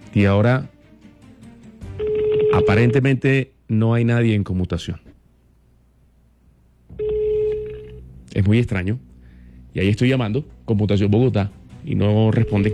Y ahora, aparentemente, no hay nadie en conmutación. Es muy extraño. Y ahí estoy llamando, Conmutación Bogotá, y no responden.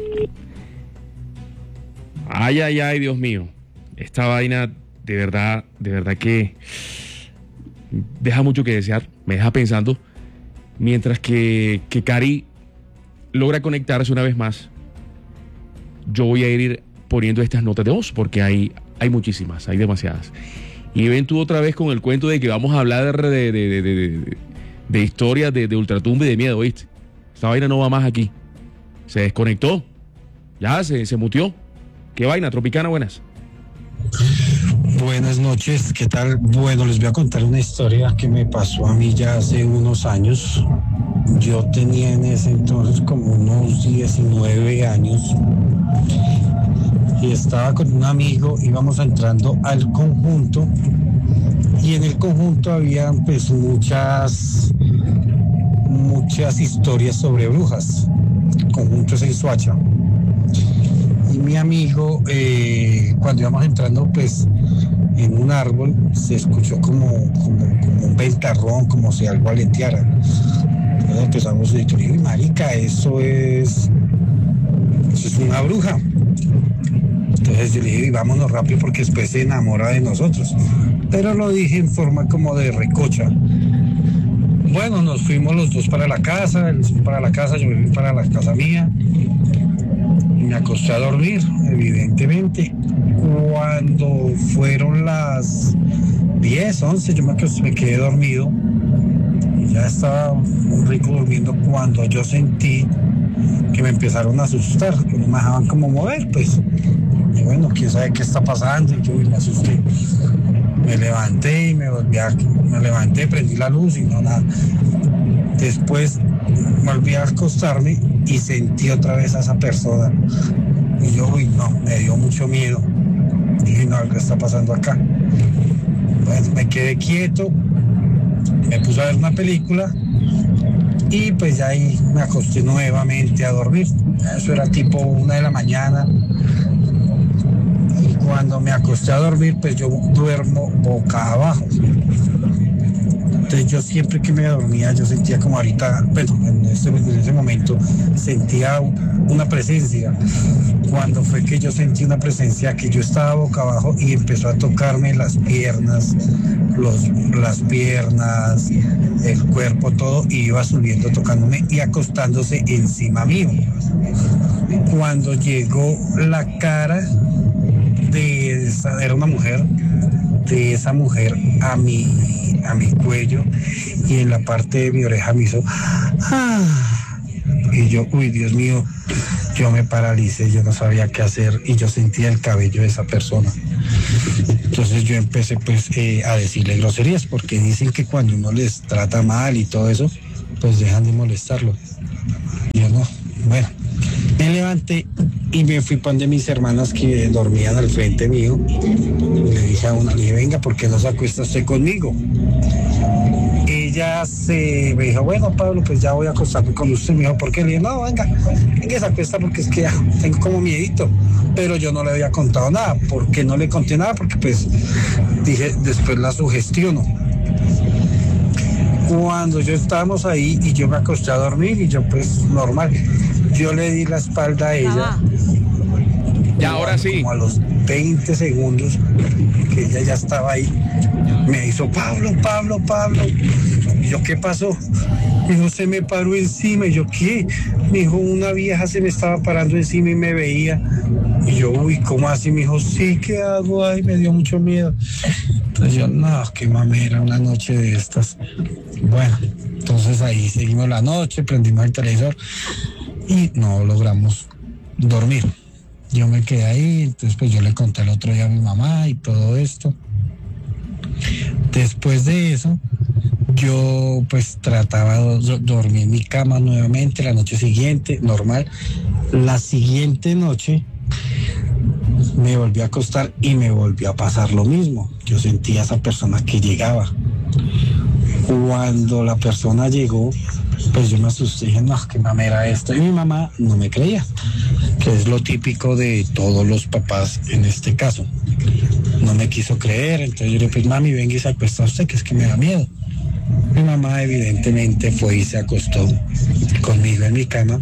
Ay, ay, ay, Dios mío. Esta vaina, de verdad que deja mucho que desear. Me deja pensando. Mientras que Cari logra conectarse una vez más, yo voy a ir poniendo estas notas de voz, porque hay muchísimas, hay demasiadas. Y ven tú otra vez con el cuento de que vamos a hablar de historias de ultratumba y de miedo, ¿viste? Esta vaina no va más aquí. Se desconectó. Ya se muteó. ¿Qué vaina? Tropicana, buenas. Buenas noches, ¿qué tal? Bueno, les voy a contar una historia que me pasó a mí ya hace unos años. Yo tenía en ese entonces como unos 19 años y estaba con un amigo, íbamos entrando al conjunto y en el conjunto había pues muchas historias sobre brujas. El conjunto es en Soacha. Y mi amigo, cuando íbamos entrando, pues en un árbol se escuchó como un ventarrón, como si algo alenteara. Entonces empezamos a decir, marica, eso es una bruja. Entonces yo le dije, vámonos rápido porque después se enamora de nosotros. Pero lo dije en forma como de recocha. Bueno, nos fuimos los dos para la casa, él fue para la casa, yo me fui para la casa mía. Me acosté a dormir, evidentemente. Cuando fueron las 10, 11, yo me quedé dormido. Y ya estaba muy rico durmiendo cuando yo sentí que me empezaron a asustar, que no me dejaban como mover, pues. Y bueno, quién sabe qué está pasando, y yo me asusté. Me levanté y me levanté, prendí la luz y no nada. Después volví a acostarme y sentí otra vez a esa persona. Y yo, me dio mucho miedo. Dije, no, algo está pasando acá. Pues me quedé quieto, me puse a ver una película y pues ya ahí me acosté nuevamente a dormir. Eso era tipo 1 de la mañana. Y cuando me acosté a dormir, pues yo duermo boca abajo. Entonces yo siempre que me dormía, yo sentía como ahorita, bueno, en ese momento sentía una presencia. Cuando fue que yo sentí una presencia, que yo estaba boca abajo y empezó a tocarme las piernas, el cuerpo, todo, y iba subiendo, tocándome y acostándose encima mío. Cuando llegó la cara de esa, era una mujer, de esa mujer a mi cuello, y en la parte de mi oreja me hizo y yo, Dios mío, yo me paralicé, yo no sabía qué hacer y yo sentía el cabello de esa persona. Entonces yo empecé pues a decirle groserías, porque dicen que cuando uno les trata mal y todo eso, pues dejan de molestarlo. Yo no, bueno, me levanté y me fui para donde mis hermanas que dormían al frente mío. Y le dije a una, venga, ¿por qué no se acuesta usted conmigo? Ella me dijo, bueno, Pablo, pues ya voy a acostarme con usted. Me dijo, ¿por qué? Le dije, no, venga, se acuesta porque es que ya tengo como miedito. Pero yo no le había contado nada. ¿Por qué no le conté nada? Porque pues dije, después la sugestiono. Cuando yo estábamos ahí y yo me acosté a dormir y yo pues normal, yo le di la espalda a ella. Ya, ahora sí. Como a los 20 segundos que ella ya estaba ahí, me hizo, Pablo. Y yo, ¿qué pasó? Me dijo, se me paró encima. Y yo, ¿qué? Me dijo, una vieja se me estaba parando encima y me veía. Y yo, ¿cómo así? Me dijo, sí, ¿qué hago? Ay, me dio mucho miedo. Entonces yo, no, qué mamera, una noche de estas. Bueno, entonces ahí seguimos la noche, prendimos el televisor y no logramos dormir. Yo me quedé ahí, entonces pues yo le conté el otro día a mi mamá y todo esto. Después de eso, yo pues trataba de dormir en mi cama nuevamente la noche siguiente, normal. La siguiente noche me volví a acostar y me volvió a pasar lo mismo. Yo sentía a esa persona que llegaba. Cuando la persona llegó, pues yo me asusté y dije, no, qué mamera esto. Y mi mamá no me creía, que es lo típico de todos los papás en este caso. No me quiso creer, entonces yo le dije, pues mami, venga y se acuesta usted, que es que me da miedo. Mi mamá evidentemente fue y se acostó conmigo en mi cama,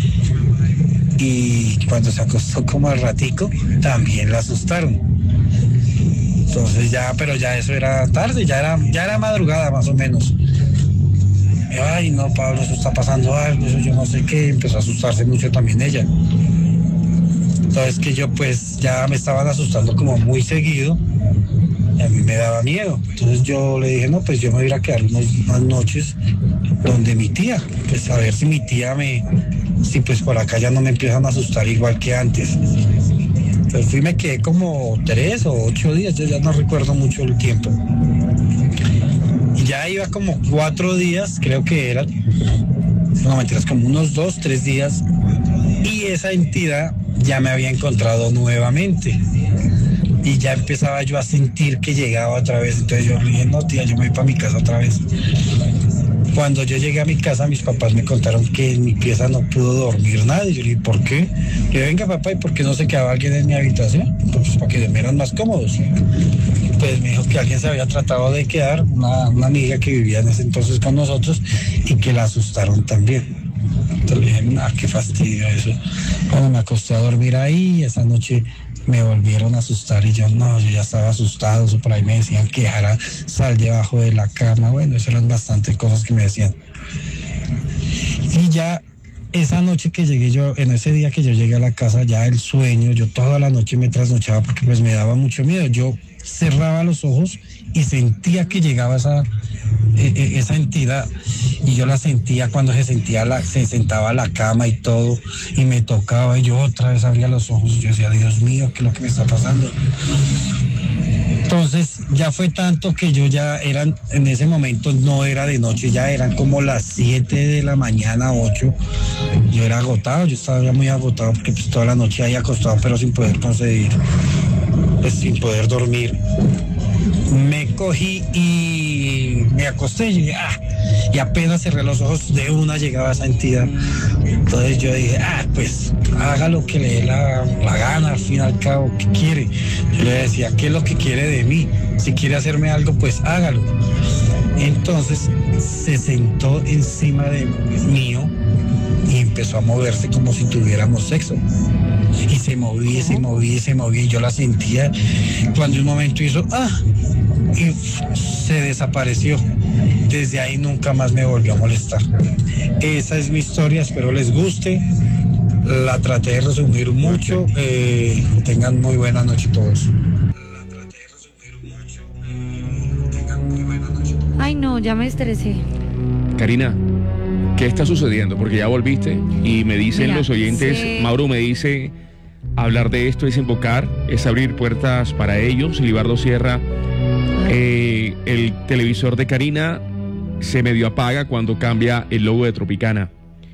y cuando se acostó como al ratico, también la asustaron. Entonces ya, pero ya eso era tarde, ya era madrugada más o menos. Ay, no, Pablo, eso está pasando algo, eso yo no sé qué, empezó a asustarse mucho también ella. Entonces que yo pues ya me estaban asustando como muy seguido y a mí me daba miedo. Entonces yo le dije, no, pues yo me voy a ir a quedar unas noches donde mi tía, pues a ver si mi tía si pues por acá ya no me empiezan a asustar igual que antes. Entonces fui y me quedé como 3 o 8 días, yo ya no recuerdo mucho el tiempo. Y ya iba como 4 días, creo que eran, no mentiras, como unos 2, 3 días, y esa entidad ya me había encontrado nuevamente. Y ya empezaba yo a sentir que llegaba otra vez. Entonces yo le dije, no tía, yo me voy para mi casa otra vez. Cuando yo llegué a mi casa, mis papás me contaron que en mi pieza no pudo dormir nadie. Yo le dije, ¿por qué? Le dije, venga papá, ¿y por qué no se quedaba alguien en mi habitación? Pues para que duermieran más cómodos. Pues me dijo que alguien se había tratado de quedar, una amiga que vivía en ese entonces con nosotros, y que la asustaron también. Entonces le dije, qué fastidio eso. Cuando me acosté a dormir ahí, esa noche me volvieron a asustar y yo ya estaba asustado. Eso por ahí me decían que dejara sal debajo de la cama. Bueno, esas eran bastantes cosas que me decían. Y ya esa noche que llegué yo, en ese día que yo llegué a la casa, ya el sueño, yo toda la noche me trasnochaba porque pues me daba mucho miedo. Yo cerraba los ojos y sentía que llegaba esa entidad, y yo la sentía cuando se sentaba a la cama y todo, y me tocaba, y yo otra vez abría los ojos y yo decía, Dios mío, ¿qué es lo que me está pasando? Entonces ya fue tanto que yo en ese momento no era de noche, ya eran como las 7 de la mañana, 8. Yo era agotado, yo estaba ya muy agotado porque pues toda la noche ahí acostado, pero sin poder conseguir, pues sin poder dormir. Me cogí y me acosté y dije, y apenas cerré los ojos, de una llegaba esa entidad. Entonces yo dije, pues haga lo que le dé la gana, al fin y al cabo, ¿qué quiere? Yo le decía, ¿qué es lo que quiere de mí? Si quiere hacerme algo, pues hágalo. Entonces se sentó encima de mío y empezó a moverse como si tuviéramos sexo. Y se movía, se movía, se movía, y yo la sentía. Cuando un momento hizo, y se desapareció. Desde ahí nunca más me volvió a molestar. Esa es mi historia, espero les guste. La traté de resumir mucho. Tengan muy buena noche todos. Ay, no, ya me estresé. Karina, ¿qué está sucediendo? Porque ya volviste y me dicen los oyentes, Mauro me dice, hablar de esto es invocar, es abrir puertas para ellos. Libardo Sierra, el televisor de Karina se medio apaga cuando cambia el logo de Tropicana.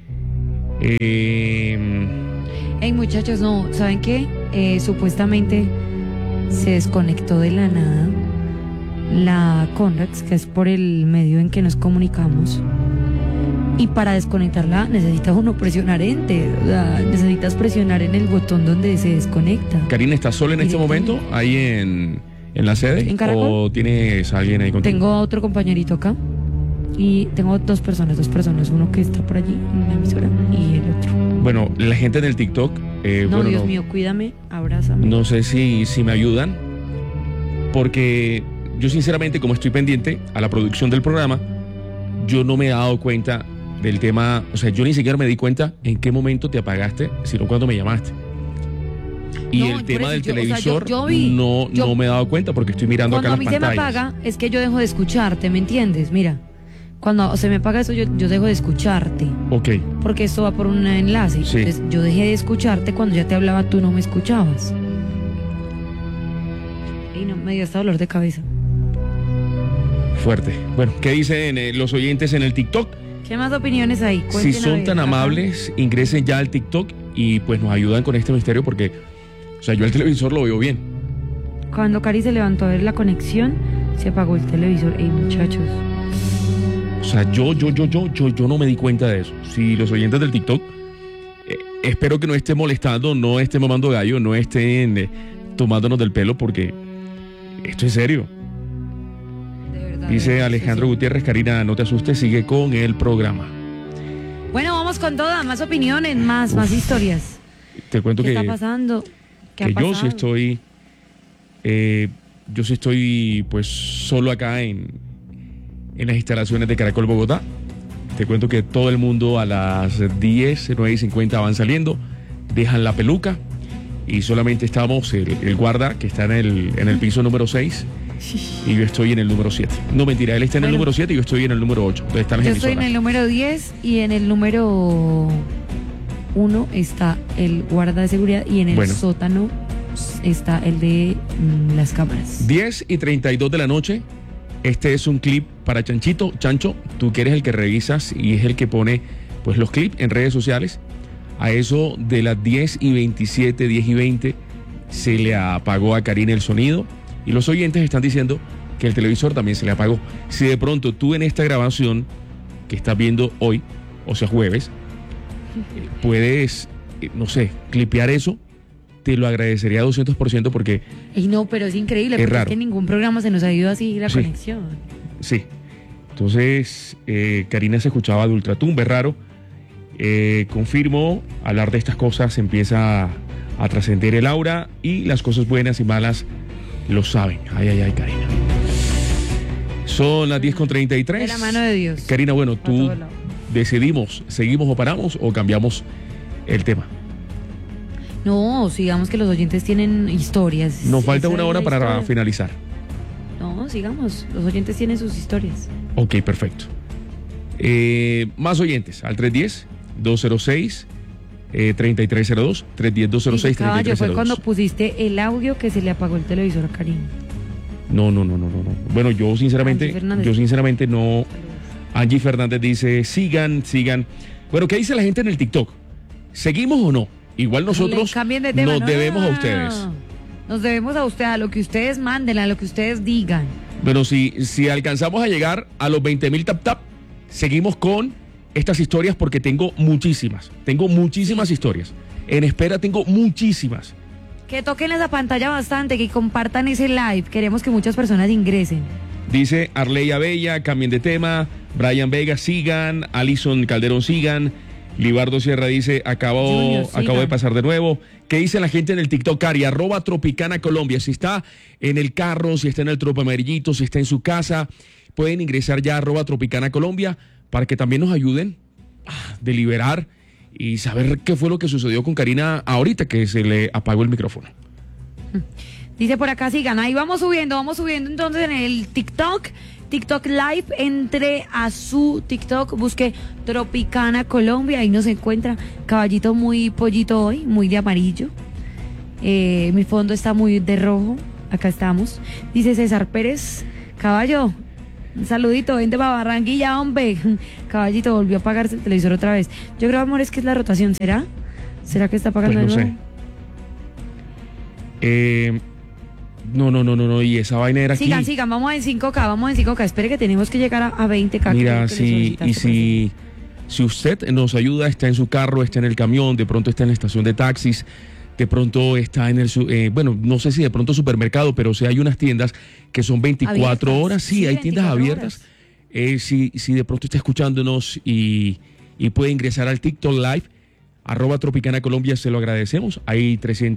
Hey muchachos, no, ¿saben qué? Supuestamente se desconectó de la nada la Conrax, que es por el medio en que nos comunicamos. Y para desconectarla necesitas uno presionar Enter, o sea, necesitas presionar en el botón donde se desconecta. Karina, ¿estás sola en este momento ahí en la sede? ¿En Caracol? ¿O tienes a alguien ahí contigo? Tengo a otro compañerito acá y tengo dos personas, uno que está por allí en la emisora y el otro. Bueno, la gente del TikTok, no, Dios mío, cuídame, abrázame. No sé si me ayudan, porque yo sinceramente, como estoy pendiente a la producción del programa, yo no me he dado cuenta del tema. O sea, yo ni siquiera me di cuenta en qué momento te apagaste, sino cuando me llamaste. Y no, el tema del televisor, yo vi, no me he dado cuenta porque estoy mirando acá las pantallas. Cuando a mí se me apaga, es que yo dejo de escucharte, ¿me entiendes? Mira, cuando se me apaga eso, yo dejo de escucharte. Ok. Porque esto va por un enlace. Sí. Entonces, yo dejé de escucharte cuando ya te hablaba, tú no me escuchabas. Y no, me dio hasta dolor de cabeza. Fuerte. Bueno, ¿qué dicen los oyentes en el TikTok? ¿Qué más opiniones hay? Si son tan amables, ingresen ya al TikTok y pues nos ayudan con este misterio, porque, o sea, yo el televisor lo veo bien. Cuando Cari se levantó a ver la conexión, se apagó el televisor. Ey, muchachos. O sea, yo no me di cuenta de eso. Si los oyentes del TikTok espero que no esté molestando, no esté mamando gallo, no estén tomándonos del pelo, porque esto es serio. De verdad. Dice Alejandro Gutiérrez, Karina, no te asustes, sigue con el programa. Bueno, vamos con todas, más opiniones, más historias. Te cuento ¿Qué que, está pasando? ¿Qué ha que pasado? yo sí estoy pues solo acá en las instalaciones de Caracol Bogotá. Te cuento que todo el mundo a las 9:50 van saliendo, dejan la peluca y solamente estamos el guarda que está en el piso número 6 y yo estoy en el número 7. No, mentira, él está en el Bueno. número 7 y yo estoy en el número 8. Donde están las Yo estoy en emisoras. el número 10 y en el número 1 está el guarda de seguridad y en el Bueno. sótano está el de las cámaras. 10:32 de la noche. Este es un clip para Chanchito. Chancho, tú que eres el que revisas y es el que pone pues los clips en redes sociales. A eso de las 10:27, 10:20 se le apagó a Karina el sonido y los oyentes están diciendo que el televisor también se le apagó. Si de pronto tú en esta grabación que estás viendo hoy, o sea jueves, puedes, no sé, clipear eso, te lo agradecería 200% porque Y no, pero es increíble, Es porque raro. es que en ningún programa se nos ha ido así la Sí. conexión. sí. Entonces, Karina se escuchaba de ultratumba, es raro. Confirmo, hablar de estas cosas empieza a trascender el aura y las cosas buenas y malas lo saben. Ay, ay, ay, Karina. Son las 10:33. De la mano de Dios. Karina, bueno, Para tú todos lados. decidimos, ¿seguimos o paramos o cambiamos el tema? No, sigamos que los oyentes tienen historias. Nos falta Esa una es hora la para historia. finalizar. No, sigamos. Los oyentes tienen sus historias. Ok, perfecto. Más oyentes al 310-206-3302. 310-206-3302. Caballo, fue cuando pusiste el audio que se le apagó el televisor a Karina. No. Bueno, yo sinceramente no. Angie Fernández dice, sigan. Bueno, ¿qué dice la gente en el TikTok? ¿Seguimos o no? Igual nosotros Cambien de tema. nos No, debemos no, a no, ustedes. no. Nos debemos a usted, a lo que ustedes manden, a lo que ustedes digan. Pero si alcanzamos a llegar a los 20,000 tap, seguimos con estas historias porque tengo muchísimas historias. En espera tengo muchísimas. Que toquen esa pantalla bastante, que compartan ese live. Queremos que muchas personas ingresen. Dice Arleya Bella, cambien de tema. Brian Vega, sigan. Alison Calderón, sigan. Libardo Sierra dice, Junior, sigan. acabo de pasar de nuevo. ¿Qué dice la gente en el TikTok, Cari? @Tropicana Colombia. Si está en el carro, si está en el tropo amarillito, si está en su casa, pueden ingresar ya a @Tropicana Colombia para que también nos ayuden a deliberar y saber qué fue lo que sucedió con Karina ahorita que se le apagó el micrófono. Dice por acá, sigan. Ahí vamos subiendo entonces en el TikTok Live, entre a su TikTok, busque Tropicana Colombia, ahí nos encuentra. Caballito muy pollito hoy, muy de amarillo. Mi fondo está muy de rojo, acá estamos. Dice César Pérez, caballo, un saludito, vente para Barranquilla, hombre. Caballito, volvió a apagarse el televisor otra vez. Yo creo, amor, es que es la rotación, ¿será? ¿Será que está apagando Pues no de nuevo? sé. No, y esa vaina era aquí. Sigan, vamos en 5K, espere que tenemos que llegar a 20K. Mira, que le solicitaste por si usted nos ayuda, está en su carro, está en el camión, de pronto está en la estación de taxis, de pronto está en bueno, no sé si de pronto supermercado, pero sí hay unas tiendas que son 24 Abiertas. horas, sí, Sí, hay tiendas 24 abiertas. Si de pronto está escuchándonos y puede ingresar al TikTok Live, @Tropicana Colombia, se lo agradecemos. Hay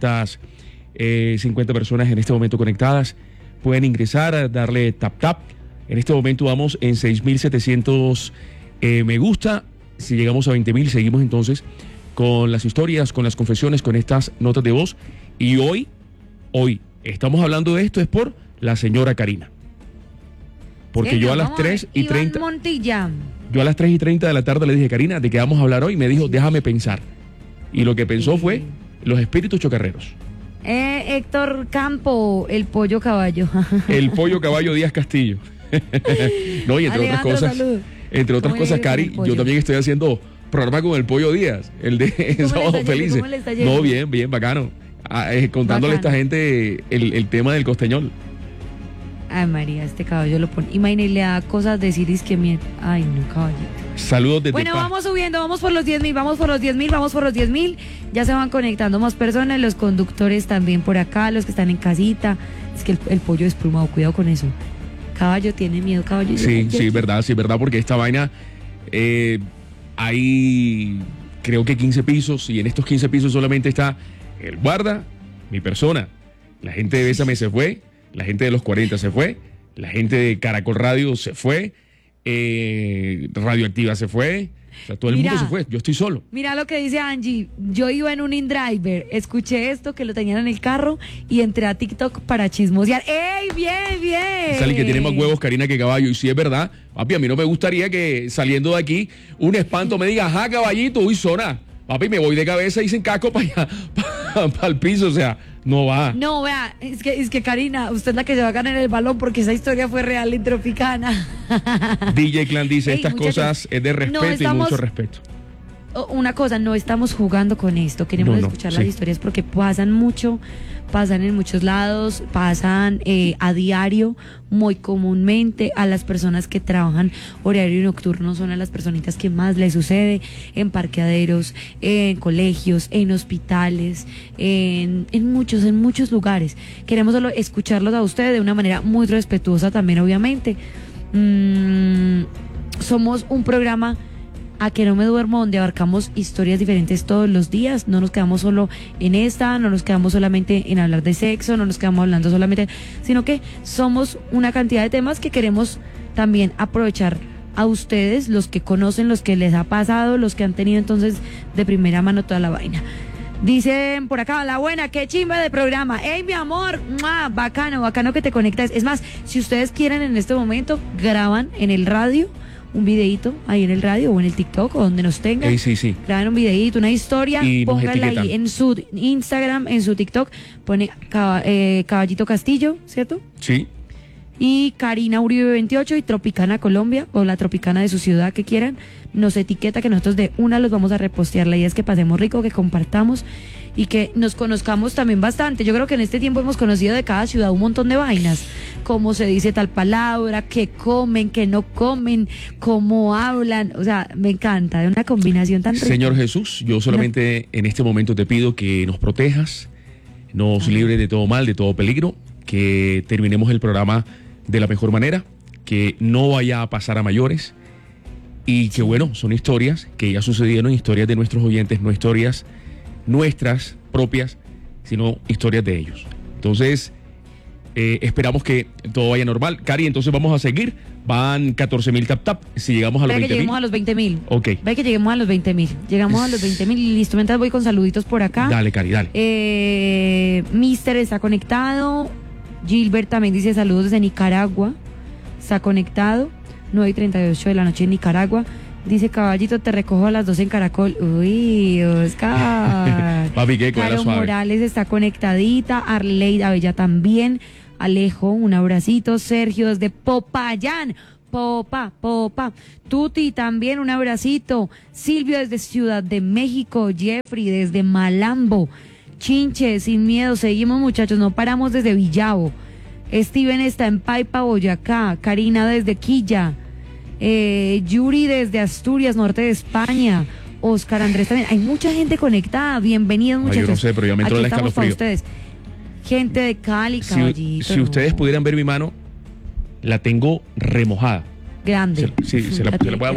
350 personas en este momento conectadas. Pueden ingresar, darle tap. En este momento vamos en 6,700 me gusta. Si llegamos a 20,000, seguimos entonces con las historias, con las confesiones, con estas notas de voz. Y hoy estamos hablando de esto es por la señora Karina. Porque Señor, yo a las vamos ver. 3:30 Iván Montilla. yo a las 3:30 de la tarde le dije, Karina, ¿de qué vamos a hablar hoy? Me dijo, déjame pensar. Y lo que pensó fue los espíritus chocarreros. Héctor Campo, el pollo caballo. El pollo caballo Díaz Castillo. No, y entre otras Alejandro, cosas, salud. cosas, ¿Cómo le ha ido con Cari, el pollo? yo también estoy haciendo programa con el pollo Díaz, el de ¿Cómo Sábado le está Felices. yendo? ¿Cómo le está yendo? No, bien, bacano. Contándole a esta Bacano. gente el tema del costeñol. Ay, María, este caballo lo pone. Imagínate, le da cosas decir es que miente. Ay, no, caballito. Saludos desde Bueno, vamos subiendo, vamos por los 10.000, vamos por los 10.000, vamos por los 10.000. Ya se van conectando más personas, los conductores también por acá, los que están en casita. Es que el pollo desplumado, cuidado con eso. Caballo tiene miedo, caballo. Sí, verdad, porque esta vaina hay creo que 15 pisos y en estos 15 pisos solamente está el guarda, mi persona. La gente de Bésame se fue, la gente de los 40 se fue, la gente de Caracol Radio se fue, Radioactiva se fue, o sea, todo el mundo se fue, yo estoy solo. Mira lo que dice Angie, yo iba en un InDriver, escuché esto que lo tenían en el carro y entré a TikTok para chismosear. ¡Ey, bien, bien! Sale que tiene más huevos, Karina, que caballo, y si es verdad, papi, a mí no me gustaría que saliendo de aquí un espanto me diga, ajá, caballito, uy, zona. Papi, me voy de cabeza y sin casco para allá, para el piso, o sea, no va. No, vea, es que Karina, usted es la que se va a ganar el balón porque esa historia fue real en Tropicana. DJ Clan dice, estas cosas es de respeto y mucho respeto. Una cosa, no estamos jugando con esto, queremos escuchar las historias porque pasan mucho, pasan en muchos lados, pasan a diario, muy comúnmente. A las personas que trabajan horario nocturno son a las personitas que más les sucede, en parqueaderos, en colegios, en hospitales, en muchos lugares. Queremos solo escucharlos a ustedes de una manera muy respetuosa también, obviamente. Somos un programa A Que No Me Duermo, donde abarcamos historias diferentes todos los días. No nos quedamos solo en esta, no nos quedamos solamente en hablar de sexo, no nos quedamos hablando solamente, sino que somos una cantidad de temas que queremos también aprovechar a ustedes, los que conocen, los que les ha pasado, los que han tenido entonces de primera mano toda la vaina. Dicen por acá, la buena, qué chimba de programa. ¡Ey, mi amor! ¡Mua! Bacano que te conectas. Es más, si ustedes quieren en este momento, graban en el radio un videíto ahí en el radio o en el TikTok o donde nos tengan. Sí. Graben un videíto, una historia, y pónganla ahí en su Instagram, en su TikTok, pone Caballito Castillo, ¿cierto? Sí. Y Karina Uribe 28 y Tropicana Colombia, o la Tropicana de su ciudad que quieran, nos etiqueta que nosotros de una los vamos a repostear. La idea es que pasemos rico, que compartamos y que nos conozcamos también bastante. Yo creo que en este tiempo hemos conocido de cada ciudad un montón de vainas, cómo se dice tal palabra, qué comen, qué no comen, cómo hablan, o sea, me encanta, de una combinación tan rica. Señor Jesús, yo solamente en este momento te pido que nos protejas, nos libres de todo mal, de todo peligro, que terminemos el programa de la mejor manera, que no vaya a pasar a mayores y que bueno, son historias que ya sucedieron, historias de nuestros oyentes, no historias nuestras propias, sino historias de ellos. Entonces, esperamos que todo vaya normal. Cari, entonces vamos a seguir. Van 14.000 tap. Si llegamos a los 20.000. Que lleguemos a los 20.000. Ok. Ve que lleguemos a los 20.000. Llegamos a los 20.000 y listo. Mientras voy con saluditos por acá. Dale, Cari, dale. Mister está conectado. Gilbert también dice saludos desde Nicaragua. Está conectado. 9:38 de la noche en Nicaragua. Dice Caballito, te recojo a las 2 en Caracol. Uy, Oscar. Papi, qué Caro suave. Morales está conectadita. Arleida Bella también. Alejo, un abracito. Sergio desde Popayán. Popa. Tuti también, un abracito. Silvio desde Ciudad de México. Jeffrey desde Malambo. Chinche, sin miedo, seguimos muchachos, no paramos desde Villavo. Steven está en Paipa, Boyacá. Karina desde Quilla. Yuri desde Asturias, norte de España. Oscar Andrés también. Hay mucha gente conectada. Bienvenidos, muchachos. Yo no sé, pero ya me entró el escalofrío. Para ustedes. Gente de Cali, Caballito. Si ustedes pudieran ver mi mano, la tengo remojada. Grande. Se la puedo